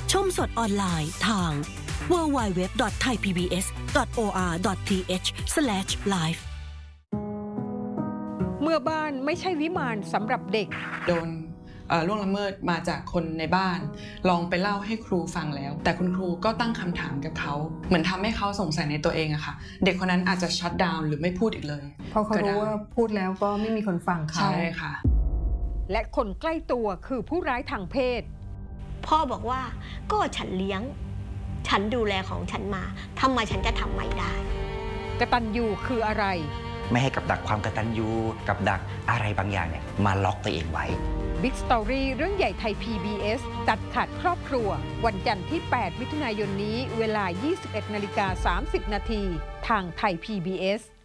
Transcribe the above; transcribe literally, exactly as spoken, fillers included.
ชมสดออนไลน์ทาง ดับเบิลยู ดับเบิลยู ดับเบิลยู ดอท ไทย พี บี เอส ดอท โอ อาร์ ดอท ที เอช สแลช ไลฟ์เมื่อบ้านไม่ใช่วิมานสำหรับเด็กโดนล่วงละเมิดมาจากคนในบ้านลองไปเล่าให้ครูฟังแล้วแต่คุณครูก็ตั้งคำถามกับเขาเหมือนทำให้เขาสงสัยในตัวเองอะค่ะเด็กคนนั้นอาจจะชัตดาวน์หรือไม่พูดอีกเลยเพราะเขารู้ว่าพูดแล้วก็ไม่มีคนฟังเขาใช่ค่ะและคนใกล้ตัวคือผู้ร้ายทางเพศพ่อบอกว่าก็ฉันเลี้ยงฉันดูแลของฉันมาทำไมฉันจะทำไม่ได้กตัญญูคืออะไรไม่ให้กับดักความกตัญญูกับดักอะไรบางอย่างเนี่ยมาล็อกตัวเองไว้บิ๊กสตอรี่เรื่องใหญ่ไทย พี บี เอส ตัดขาดครอบครัววันจันทร์ที่แปดมิถุนายนนี้เวลา ยี่สิบเอ็ดนาฬิกาสามสิบนาทีทางไทย พี บี เอส